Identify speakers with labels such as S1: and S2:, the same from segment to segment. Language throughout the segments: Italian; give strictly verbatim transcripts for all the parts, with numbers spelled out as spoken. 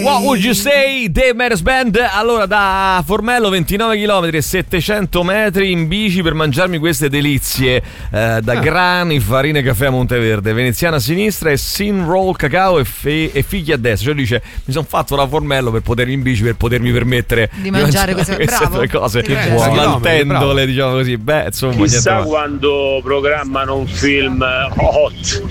S1: What would you say, Dave Matthews Band? Allora, da Formello ventinove chilometri e settecento metri in bici per mangiarmi queste delizie eh, da grani, farina, caffè a Monteverde, veneziana a sinistra e Sin Roll cacao e, fe- e figli a destra. Cioè dice, mi sono fatto la Formello per poter in bici, per potermi permettere
S2: di mangiare, di mangiare queste,
S1: queste cose,
S2: smaltendole,
S1: diciamo così. Beh, insomma,
S3: chissà quando programmano un film hot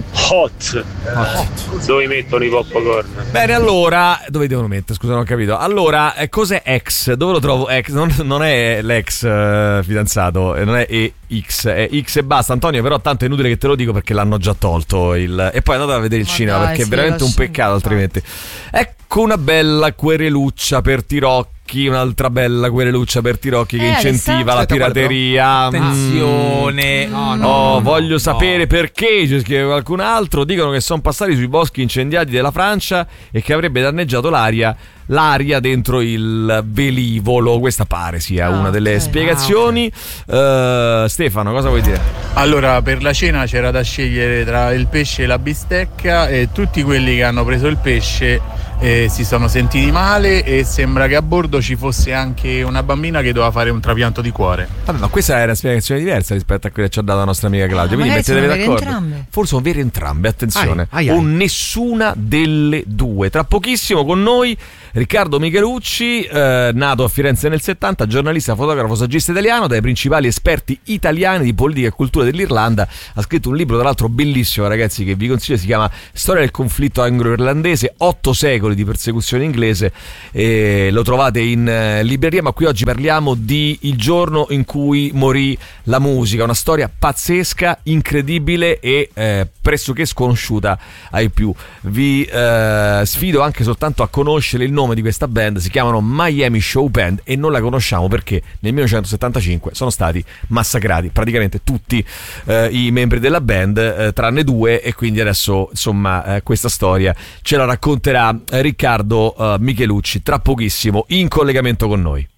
S3: Hot. Hot dove mettono i popcorn.
S1: Bene, allora dove devono mettere? Scusa, non ho capito. Allora, eh, cos'è ex? Dove lo trovo? Ex non, non è l'ex eh, fidanzato, non è E X, è X e basta. Antonio, però tanto è inutile che te lo dico perché l'hanno già tolto il... e poi andate a vedere il
S2: Ma
S1: cinema
S2: dai,
S1: perché
S2: sì,
S1: è veramente un peccato altrimenti. Ecco una bella quereluccia per Tirocchi. Un'altra bella quereluccia per Tirocchi che
S2: eh,
S1: incentiva la pirateria.
S4: Attenzione.
S1: Mm.
S4: No, no,
S1: oh,
S4: no,
S1: voglio
S4: no.
S1: sapere perché, ci scrive qualcun altro. Dicono che sono passati sui boschi incendiati della Francia e che avrebbe danneggiato l'aria l'aria dentro il velivolo. Questa pare sia
S2: ah,
S1: una delle
S2: okay.
S1: spiegazioni. ah, okay. uh, Stefano, cosa vuoi dire?
S5: Allora, per la cena c'era da scegliere tra il pesce e la bistecca e tutti quelli che hanno preso il pesce eh, si sono sentiti male e sembra che a bordo ci fosse anche una bambina che doveva fare un trapianto di cuore.
S1: Vabbè, ma questa è una spiegazione diversa rispetto a quella che ci ha dato la nostra amica Claudia,
S2: ah,
S1: quindi mettetevi d'accordo.
S2: Entrambe.
S1: Forse sono vere entrambe, attenzione,
S4: ai, ai, ai.
S1: o nessuna delle due. Tra pochissimo con noi Riccardo Michelucci, eh, nato a Firenze nel settanta, giornalista, fotografo, saggista italiano, dai principali esperti italiani di politica e cultura dell'Irlanda. Ha scritto un libro, tra l'altro bellissimo, ragazzi, che vi consiglio, si chiama Storia del conflitto anglo-irlandese, otto secoli di persecuzione inglese. E lo trovate in eh, libreria, ma qui oggi parliamo di il giorno in cui morì la musica, una storia pazzesca, incredibile e eh, pressoché sconosciuta ai più. Vi eh, sfido anche soltanto a conoscere il nome di questa band. Si chiamano Miami Show Band e non la conosciamo perché nel millenovecentosettantacinque sono stati massacrati praticamente tutti eh, i membri della band eh, tranne due, e quindi adesso insomma eh, questa storia ce la racconterà eh, Riccardo eh, Michelucci tra pochissimo in collegamento con noi.